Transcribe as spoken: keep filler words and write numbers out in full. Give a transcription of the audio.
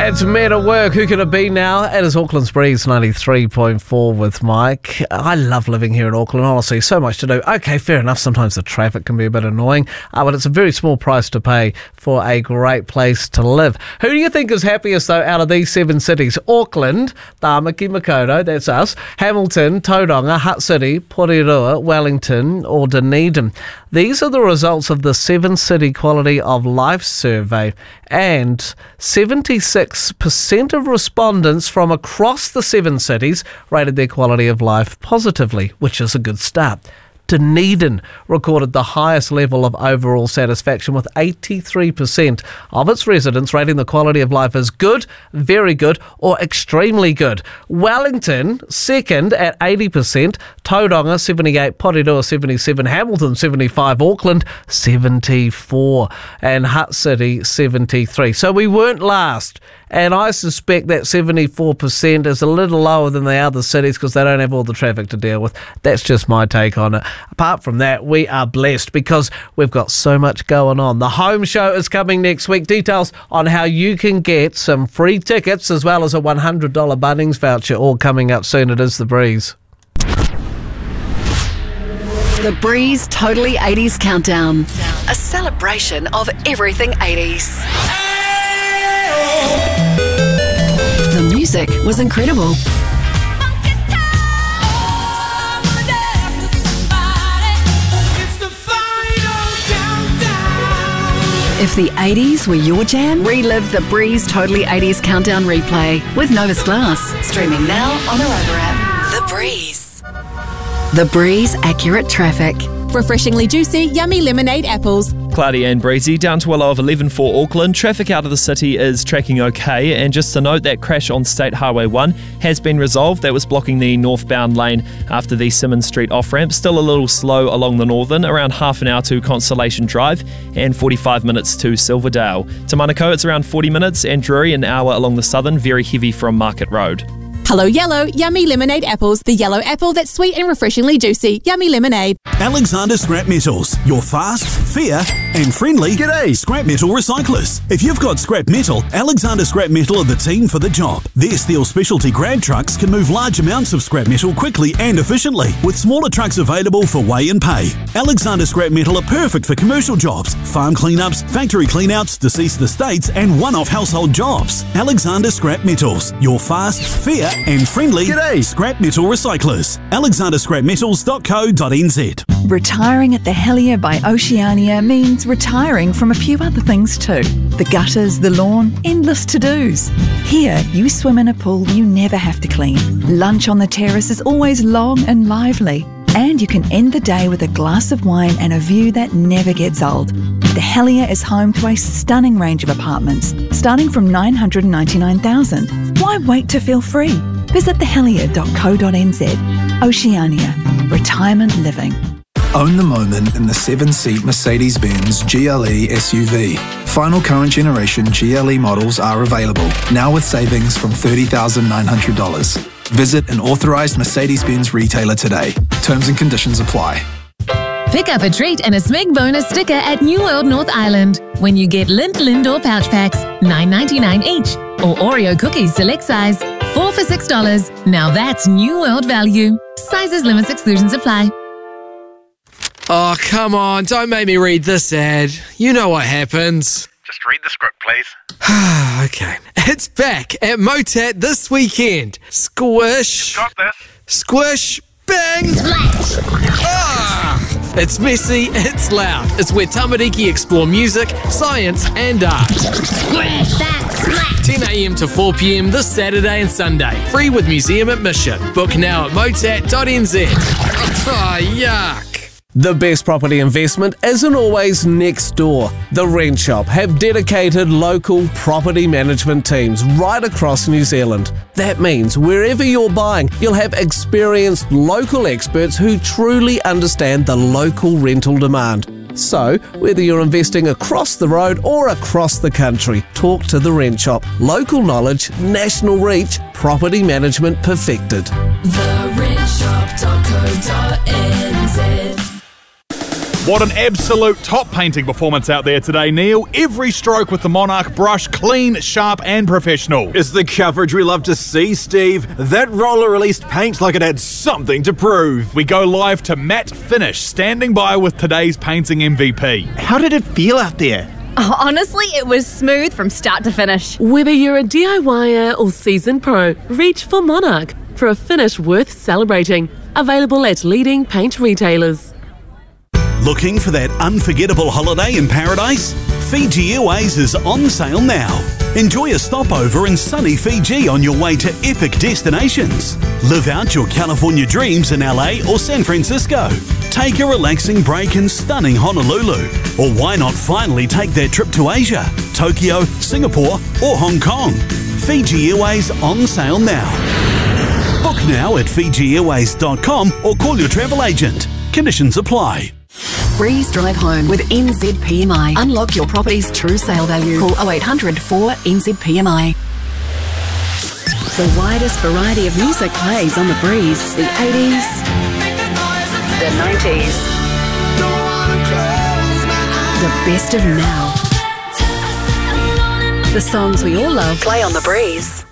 It's Men at Work. Who could it be now? It is Auckland's Breeze ninety-three point four with Mike. I love living here in Auckland, honestly. So much to do. Okay, fair enough. Sometimes the traffic can be a bit annoying, uh, but it's a very small price to pay for a great place to live. Who do you think is happiest, though, out of these seven cities? Auckland, Tāmaki Makaurau, that's us, Hamilton, Tauranga, Hutt City, Porirua, Wellington or Dunedin. These are the results of the Seven City Quality of Life survey, and seventy-six percent of respondents from across the seven cities rated their quality of life positively, which is a good start. Dunedin recorded the highest level of overall satisfaction, with eighty-three percent of its residents rating the quality of life as good, very good or extremely good. Wellington second at eighty percent, Tauranga seventy-eight, Porirua seventy-seven, Hamilton seventy-five, Auckland seventy-four and Hutt City seventy-three. So we weren't last. And I suspect that seventy-four percent is a little lower than the other cities because they don't have all the traffic to deal with. That's just my take on it. Apart from that, we are blessed because we've got so much going on. The Home Show is coming next week. Details on how you can get some free tickets as well as a one hundred dollars Bunnings voucher all coming up soon. It is The Breeze. The Breeze Totally eighties Countdown. A celebration of everything eighties. The music was incredible. If the eighties were your jam, relive the Breeze Totally eighties Countdown replay with Novus Glass. Streaming now on the Rover app. The Breeze. The Breeze Accurate Traffic. Refreshingly juicy, yummy lemonade apples. Cloudy and breezy, down to a low of eleven for Auckland. Traffic out of the city is tracking okay, and just to note, that crash on State Highway one has been resolved. That was blocking the northbound lane after the Simmons Street off-ramp. Still a little slow along the northern, around half an hour to Constellation Drive and forty-five minutes to Silverdale. To Manukau, it's around forty minutes, and Drury an hour along the southern, very heavy from Market Road. Hello Yellow, yummy lemonade apples. The yellow apple that's sweet and refreshingly juicy. Yummy lemonade. Alexander Scrap Metals, your fast, fair and friendly G'day scrap metal recyclers. If you've got scrap metal, Alexander Scrap Metal are the team for the job. Their steel specialty grab trucks can move large amounts of scrap metal quickly and efficiently, with smaller trucks available for weigh and pay. Alexander Scrap Metal are perfect for commercial jobs, farm cleanups, factory cleanouts, deceased estates and one-off household jobs. Alexander Scrap Metals, your fast, fair and friendly G'day scrap metal recyclers. alexander scrap metals dot co dot n z. Retiring at the Helier by Oceania means retiring from a few other things too. The gutters, the lawn, endless to-dos. Here, you swim in a pool you never have to clean. Lunch on the terrace is always long and lively. And you can end the day with a glass of wine and a view that never gets old. The Helier is home to a stunning range of apartments, starting from nine hundred ninety-nine thousand dollars. Why wait to feel free? Visit the helier dot co dot n z. Oceania. Retirement living. Own the moment in the seven-seat Mercedes-Benz G L E S U V. Final current generation G L E models are available, now with savings from thirty thousand nine hundred dollars. Visit an authorised Mercedes-Benz retailer today. Terms and conditions apply. Pick up a treat and a Smeg bonus sticker at New World North Island when you get Lindt Lindor pouch packs, nine ninety-nine each, or Oreo cookies select size, four for six dollars. Now that's New World value. Sizes, limits, exclusions apply. Oh, come on, don't make me read this ad. You know what happens. Just read the script, please. Okay. It's back at Motat this weekend. Squish. Got this. Squish. Bang. Splash. Ah, it's messy, it's loud. It's where Tamariki explore music, science and art. Squish that splash. ten a m to four p m this Saturday and Sunday. Free with museum admission. Book now at motat dot n z. Oh, yuck. The best property investment isn't always next door. The Rent Shop have dedicated local property management teams right across New Zealand. That means wherever you're buying, you'll have experienced local experts who truly understand the local rental demand. So, whether you're investing across the road or across the country, talk to The Rent Shop. Local knowledge, national reach, property management perfected. the rent shop dot co dot n z What an absolute top painting performance out there today, Neil. Every stroke with the Monarch brush, clean, sharp and professional. It's the coverage we love to see, Steve. That roller released paint like it had something to prove. We go live to Matt Finish, standing by with today's painting M V P. How did it feel out there? Oh, honestly, it was smooth from start to finish. Whether you're a DIYer or seasoned pro, reach for Monarch for a finish worth celebrating. Available at leading paint retailers. Looking for that unforgettable holiday in paradise? Fiji Airways is on sale now. Enjoy a stopover in sunny Fiji on your way to epic destinations. Live out your California dreams in L A or San Francisco. Take a relaxing break in stunning Honolulu. Or why not finally take that trip to Asia, Tokyo, Singapore or Hong Kong? Fiji Airways on sale now. Book now at fiji airways dot com or call your travel agent. Conditions apply. Breeze Drive Home with N Z P M I. Unlock your property's true sale value. Call oh eight hundred four N Z P M I. The widest variety of music plays on the Breeze. The eighties, the nineties, the best of now. The songs we all love play on the Breeze.